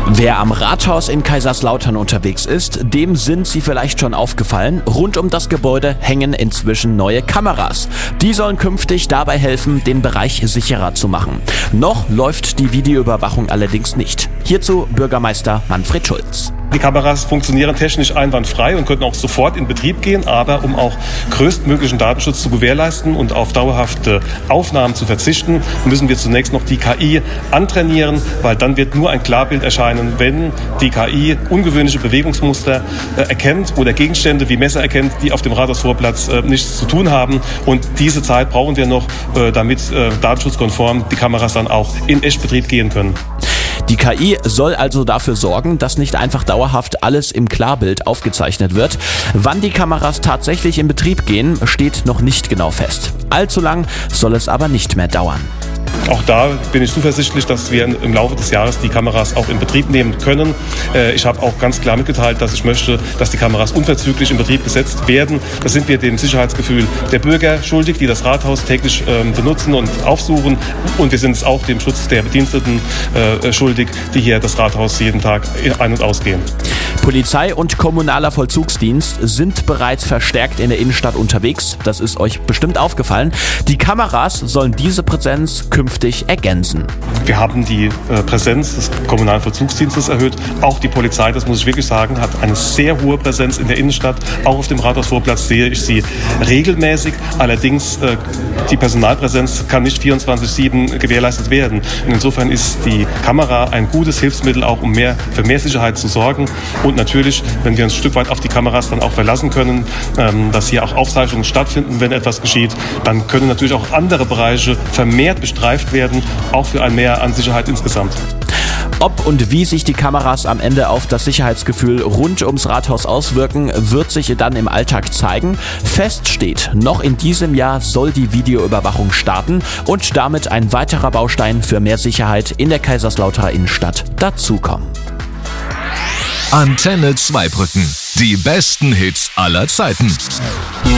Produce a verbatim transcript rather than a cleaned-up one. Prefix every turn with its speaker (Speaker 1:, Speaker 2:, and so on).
Speaker 1: Wer am Rathaus in Kaiserslautern unterwegs ist, dem sind sie vielleicht schon aufgefallen. Rund um das Gebäude hängen inzwischen neue Kameras. Die sollen künftig dabei helfen, den Bereich sicherer zu machen. Noch läuft die Videoüberwachung allerdings nicht. Hierzu Bürgermeister Manfred Schulz.
Speaker 2: Die Kameras funktionieren technisch einwandfrei und könnten auch sofort in Betrieb gehen, aber um auch größtmöglichen Datenschutz zu gewährleisten und auf dauerhafte Aufnahmen zu verzichten, müssen wir zunächst noch die K I antrainieren, weil dann wird nur ein Klarbild erscheinen, wenn die K I ungewöhnliche Bewegungsmuster äh, erkennt oder Gegenstände wie Messer erkennt, die auf dem Rathausvorplatz äh, nichts zu tun haben. Und diese Zeit brauchen wir noch, äh, damit äh, datenschutzkonform die Kameras dann auch in Echtbetrieb gehen können.
Speaker 1: Die K I soll also dafür sorgen, dass nicht einfach dauerhaft alles im Klarbild aufgezeichnet wird. Wann die Kameras tatsächlich in Betrieb gehen, steht noch nicht genau fest. Allzu lang soll es aber nicht mehr dauern.
Speaker 2: Auch da bin ich zuversichtlich, dass wir im Laufe des Jahres die Kameras auch in Betrieb nehmen können. Ich habe auch ganz klar mitgeteilt, dass ich möchte, dass die Kameras unverzüglich in Betrieb gesetzt werden. Das sind wir dem Sicherheitsgefühl der Bürger schuldig, die das Rathaus täglich benutzen und aufsuchen. Und wir sind es auch dem Schutz der Bediensteten schuldig, die hier das Rathaus jeden Tag ein- und ausgehen.
Speaker 1: Polizei und kommunaler Vollzugsdienst sind bereits verstärkt in der Innenstadt unterwegs. Das ist euch bestimmt aufgefallen. Die Kameras sollen diese Präsenz künftig ergänzen.
Speaker 2: Wir haben die äh, Präsenz des kommunalen Vollzugsdienstes erhöht. Auch die Polizei, das muss ich wirklich sagen, hat eine sehr hohe Präsenz in der Innenstadt. Auch auf dem Rathausvorplatz sehe ich sie regelmäßig. Allerdings, äh, die Personalpräsenz kann nicht vierundzwanzig sieben gewährleistet werden. Und insofern ist die Kamera ein gutes Hilfsmittel, auch um mehr, für mehr Sicherheit zu sorgen. Und natürlich, wenn wir uns ein Stück weit auf die Kameras dann auch verlassen können, ähm, dass hier auch Aufzeichnungen stattfinden, wenn etwas geschieht, dann können natürlich auch andere Bereiche vermehrt bestreift werden, auch für ein Mehr an Sicherheit insgesamt.
Speaker 1: Ob und wie sich die Kameras am Ende auf das Sicherheitsgefühl rund ums Rathaus auswirken, wird sich dann im Alltag zeigen. Fest steht, noch in diesem Jahr soll die Videoüberwachung starten und damit ein weiterer Baustein für mehr Sicherheit in der Kaiserslauterer Innenstadt dazukommen.
Speaker 3: Antenne Zweibrücken. Die besten Hits aller Zeiten.